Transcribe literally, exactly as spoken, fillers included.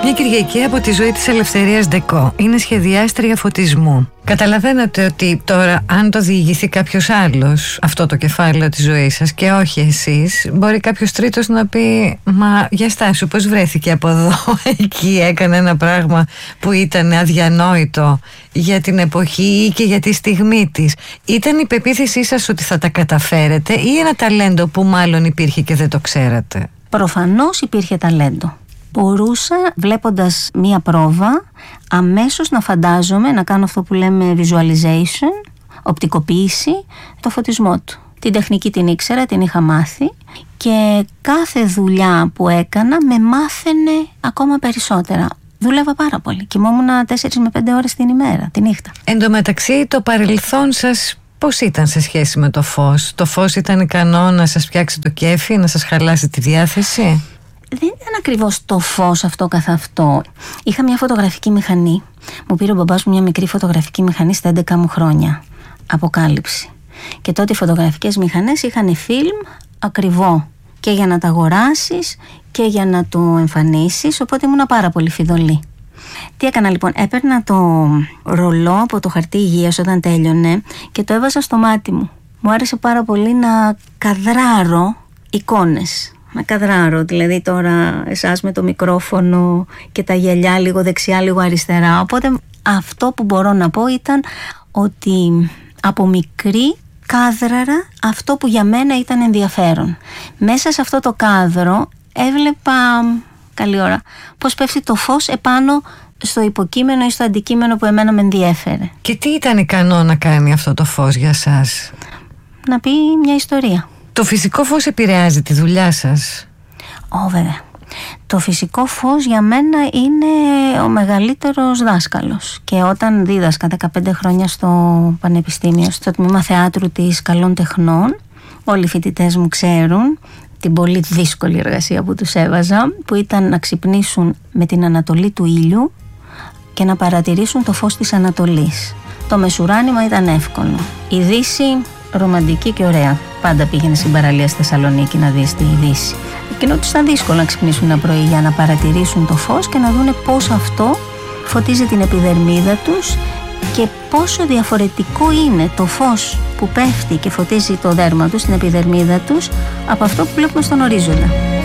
Μια Κυριακή από τη ζωή της Ελευθερίας Ντεκό. Είναι σχεδιάστρια φωτισμού. Καταλαβαίνετε ότι τώρα, αν το διηγηθεί κάποιος άλλος αυτό το κεφάλαιο της ζωής σας και όχι εσείς, μπορεί κάποιος τρίτος να πει «Μα για στάσου, πώς βρέθηκε από εδώ, εκεί έκανε ένα πράγμα που ήταν αδιανόητο για την εποχή και για τη στιγμή της». Ήταν η πεποίθησή σας ότι θα τα καταφέρετε ή ένα ταλέντο που μάλλον υπήρχε και δεν το ξέρατε? Προφανώς υπήρχε ταλέντο. Μπορούσα, βλέποντας μία πρόβα, αμέσως να φαντάζομαι, να κάνω αυτό που λέμε visualization, οπτικοποίηση, το φωτισμό του. Την τεχνική την ήξερα, την είχα μάθει και κάθε δουλειά που έκανα με μάθαινε ακόμα περισσότερα. Δούλευα πάρα πολύ, κοιμόμουν τέσσερις με πέντε ώρες την ημέρα, τη νύχτα. Εν τω μεταξύ, το παρελθόν σας πώς ήταν σε σχέση με το φως? Το φως ήταν ικανό να σας φτιάξει το κέφι, να σας χαλάσει τη διάθεση? Δεν ήταν ακριβώς το φως αυτό καθ' αυτό. Είχα μια φωτογραφική μηχανή. Μου πήρε ο μπαμπάς μου μια μικρή φωτογραφική μηχανή στα έντεκα μου χρόνια. Αποκάλυψη. Και τότε οι φωτογραφικές μηχανές είχαν φιλμ ακριβό. Και για να τα αγοράσεις και για να το εμφανίσεις. Οπότε ήμουν πάρα πολύ φιδωλή. Τι έκανα λοιπόν? Έπαιρνα το ρολό από το χαρτί υγείας όταν τέλειωνε και το έβαζα στο μάτι μου. Μου άρεσε πάρα πολύ να καδράρω εικόνες. Να καδράρω, δηλαδή τώρα εσάς με το μικρόφωνο και τα γυαλιά λίγο δεξιά, λίγο αριστερά. Οπότε αυτό που μπορώ να πω ήταν ότι από μικρή κάδραρα αυτό που για μένα ήταν ενδιαφέρον. Μέσα σε αυτό το κάδρο έβλεπα, καλή ώρα, πώς πέφτει το φως επάνω στο υποκείμενο ή στο αντικείμενο που εμένα με ενδιέφερε. Και τι ήταν ικανό να κάνει αυτό το φως για σας? Να πει μια ιστορία. Το φυσικό φως επηρεάζει τη δουλειά σας? Ω, βέβαια. Το φυσικό φως για μένα είναι ο μεγαλύτερος δάσκαλος. Και όταν δίδασκα δεκαπέντε χρόνια στο Πανεπιστήμιο, στο τμήμα θεάτρου της Καλών Τεχνών, όλοι οι φοιτητές μου ξέρουν την πολύ δύσκολη εργασία που τους έβαζα, που ήταν να ξυπνήσουν με την ανατολή του ήλιου και να παρατηρήσουν το φως της Ανατολής. Το μεσουράνημα ήταν εύκολο. Η Δύση ρομαντική και ωραία. Πάντα πήγαινε στην παραλία στη Θεσσαλονίκη να δεις τη Δύση. Εκείνο τους ήταν δύσκολο να ξυπνήσουν ένα πρωί για να παρατηρήσουν το φως και να δούνε πώς αυτό φωτίζει την επιδερμίδα τους και πόσο διαφορετικό είναι το φως που πέφτει και φωτίζει το δέρμα τους, την επιδερμίδα τους, από αυτό που βλέπουμε στον ορίζοντα.